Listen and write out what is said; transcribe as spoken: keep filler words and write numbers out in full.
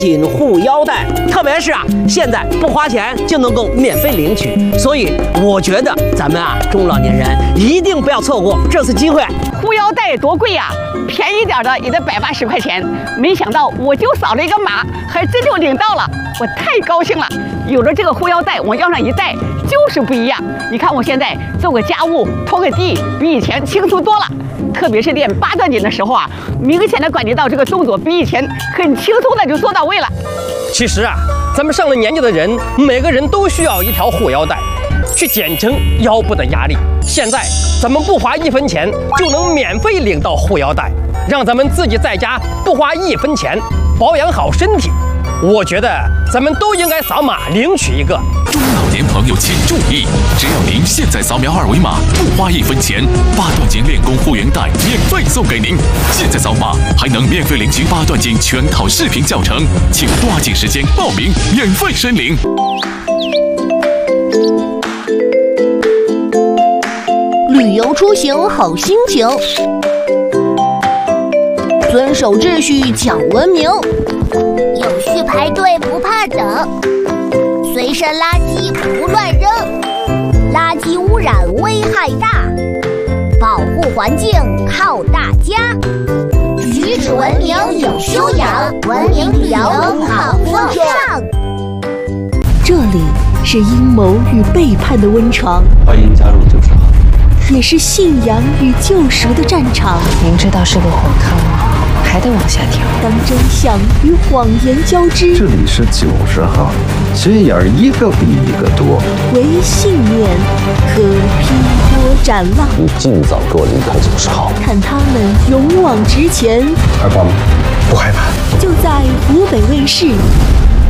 紧护腰带，特别是啊，现在不花钱就能够免费领取，所以我觉得咱们啊中老年人一定不要错过这次机会。 护腰带多贵呀、啊，便宜点的也得百八十块钱，没想到我就扫了一个码，还真就领到了，我太高兴了。有了这个护腰带，往腰上一戴就是不一样。你看我现在做个家务、拖个地，比以前轻松多了。特别是练八段锦的时候啊，明显的感觉到这个动作比以前很轻松的就做到位了。 其实啊，咱们上了年纪的人，每个人都需要一条护腰带，去减轻腰部的压力。现在咱们不花一分钱就能免费领到护腰带，让咱们自己在家不花一分钱保养好身体。我觉得咱们都应该扫码领取一个。 中老年朋友请注意，只要您现在扫描二维码，不花一分钱，八段锦练功护眼带免费送给您。现在扫码还能免费领取八段锦全套视频教程，请抓紧时间报名，免费申领。 旅游出行好心情，遵守秩序讲文明， 有序排队不怕等，随身垃圾不乱扔，垃圾污染危害大，保护环境靠大家。举止文明有修养，文明旅游好风尚。 这里是阴谋与背叛的温床， 欢迎加入九十号， 也是信仰与救赎的战场。 明知道是个火坑，还得往下跳。 当真相与谎言交织， 这里是九十号，心眼儿一个比一个多。 唯信念可劈波斩浪。 你尽早给我离开九十号， 看他们勇往直前。 害怕吗？不害怕。 就在湖北卫视